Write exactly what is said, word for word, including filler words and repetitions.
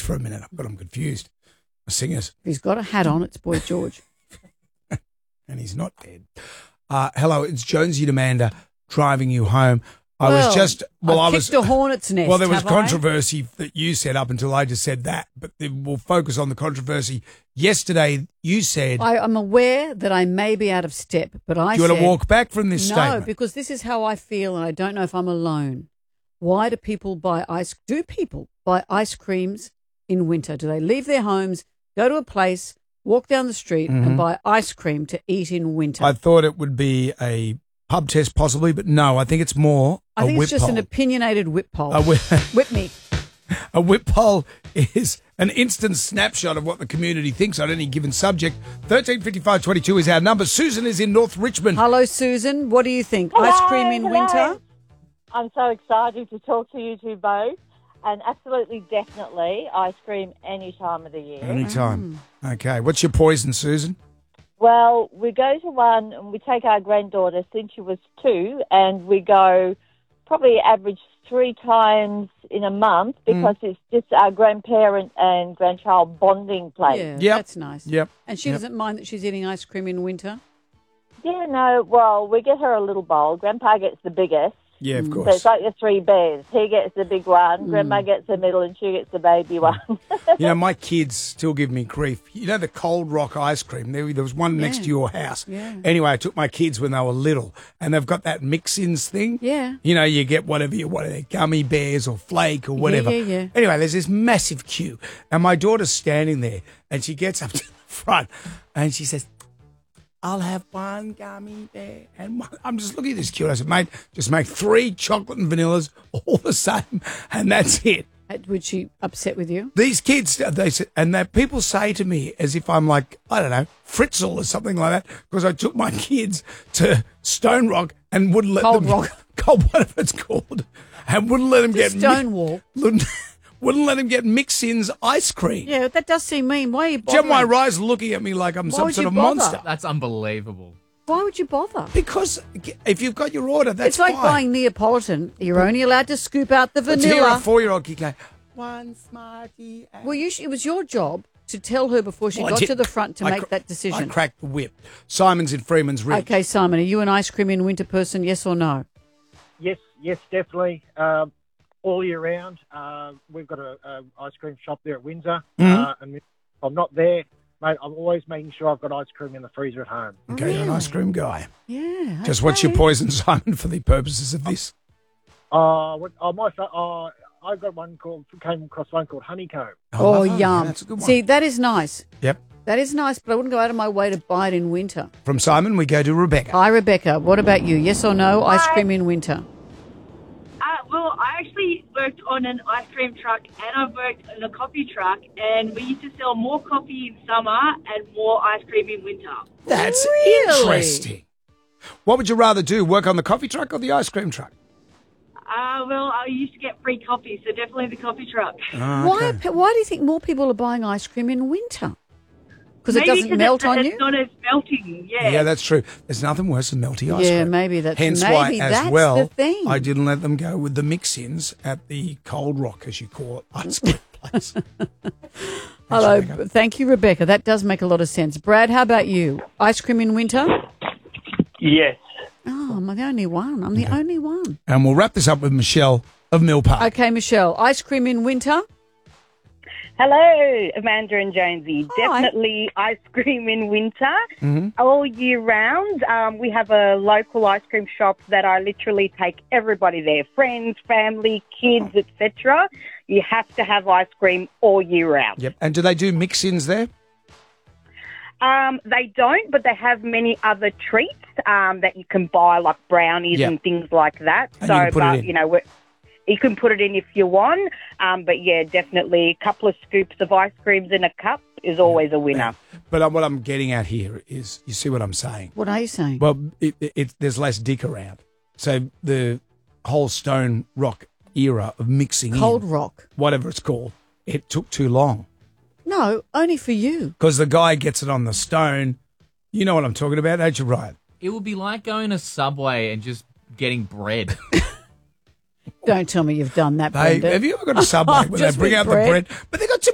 for a minute. I've got them confused. The singers. If he's got a hat on, it's Boy George. And he's not dead. Uh, hello, it's Jonesy Demander driving you home. I well, was just well, I've I was kicked a hornet's nest. well. There was have controversy I? that you said up until I just said that, but we'll focus on the controversy. Yesterday, you said I, I'm aware that I may be out of step, but I do you said, want to walk back from this no, statement? because this is how I feel, and I don't know if I'm alone. Why do people buy ice? Do people buy ice creams in winter? Do they leave their homes, go to a place, walk down the street, Mm-hmm. and buy ice cream to eat in winter? I thought it would be a pub test, possibly, but no. I think it's more. I a think whip it's just poll. an opinionated whip poll. A whip, Whip me. a whip poll is an instant snapshot of what the community thinks on any given subject. Thirteen fifty-five twenty-two is our number. Susan is in North Richmond. Hello, Susan. What do you think? Hello, ice cream in hello. winter? I'm so excited to talk to you two both. And absolutely, definitely, ice cream any time of the year. Anytime. Okay. What's your poison, Susan? Well, we go to one and we take our granddaughter since she was two, and we go probably average three times in a month because it's just our grandparent and grandchild bonding place. Yeah, Yep. that's nice. Yep. And she Yep. doesn't mind that she's eating ice cream in winter? Yeah, no, well, we get her a little bowl. Grandpa gets the biggest. Yeah, of So course. it's like the three bears. He gets the big one, Grandma gets the middle, and she gets the baby one. You know, my kids still give me grief. You know the Cold Rock ice cream? There, there was one next Yeah. to your house. Yeah. Anyway, I took my kids when they were little, and they've got that mix-ins thing. Yeah. You know, you get whatever you want, they're gummy bears or flake or whatever. yeah, yeah. Anyway, there's this massive queue, and my daughter's standing there, and she gets up to the front, and she says, I'll have one gummy bear. And one. I'm just looking at this queue. I said, mate, just make three chocolate and vanillas all the same, and that's it. Uh, Was she upset with you? These kids, they said, and that people say to me as if I'm like, I don't know, Fritzl or something like that, because I took my kids to Stone Rock and wouldn't let Cold them Rock. Cold, whatever it's called, and wouldn't let them get Stonewall. wouldn't, wouldn't let them get mix-ins ice cream. Yeah, that does seem mean. Why are you Gemma bothering? Rise looking at me like I'm Why some would sort you of bother? monster. That's unbelievable. Why would you bother? Because if you've got your order, that's It's like fine. buying Neapolitan. You're only allowed to scoop out the But to hear a vanilla. four-year-old kid go, one Smartie. and-" Well, you sh- it was your job to tell her before she Well, I got did- to the front to I make cr- that I decision. cracked the whip. Simon's in Freeman's Ridge. Okay, Simon, are you an ice cream in winter person, yes or no? Yes, yes, definitely. Um, all year round. Uh, we've got a, a ice cream shop there at Windsor, Mm-hmm. uh, and if I'm not there, mate, I'm always making sure I've got ice cream in the freezer at home. Okay, you're an ice cream guy. Yeah. Just what's your okay. poison, Simon, for the purposes of this? Uh, what, oh, my, fa- uh, I got one called, came across one called Honeycomb. Oh, lovely. yum. That's a good one. See, that is nice. Yep. That is nice, but I wouldn't go out of my way to buy it in winter. From Simon, we go to Rebecca. Hi, Rebecca. What about you? Yes or no? Ice Hi. cream in winter? Uh, well, I actually worked on an ice cream truck and I've worked in a coffee truck, and we used to sell more coffee in summer and more ice cream in winter. That's Really? interesting. What would you rather do, work on the coffee truck or the ice cream truck? Uh, well, I used to get free coffee, so definitely the coffee truck. Why, are pe- why do you think more people are buying ice cream in winter? Because it Maybe doesn't 'cause melt it's, on it's you? not as melting, yeah. Yeah, that's true. There's nothing worse than melty ice Yeah, cream. maybe that's- Hence maybe why, as that's well, the thing. I didn't let them go with the mix-ins at the Cold Rock, as you call it, ice cream place. Hello. Rebecca. Thank you, Rebecca. That does make a lot of sense. Brad, how about you? Ice cream in winter? Yes. Oh, I'm the only one. I'm the only one. And we'll wrap this up with Michelle of Mill Park. Okay, Michelle. Ice cream in winter? Hello, Amanda and Jonesy. Hi. Definitely ice cream in winter, Mm-hmm. all year round. Um, we have a local ice cream shop that I literally take everybody there, friends, family, kids, et cetera. You have to have ice cream all year round. Yep. And do they do mix-ins there? Um, they don't, but they have many other treats um, that you can buy, like brownies Yeah. and things like that. And so, you can put it but in. you know, we're, you can put it in if you want. Um, but yeah, definitely a couple of scoops of ice creams in a cup is always a winner. But uh, what I'm getting at here is, you see what I'm saying? What are you saying? Well, it, it, it, there's less dick around. So the whole Stone Rock era of mixing Cold in, Rock. whatever it's called, it took too long. No, only for you. Because the guy gets it on the stone. You know what I'm talking about, don't you, Ryan? It would be like going to Subway and just getting bread. Don't tell me you've done that, They, Brenda. have you ever got a Subway where they Just bring with out bread? the bread? But they got too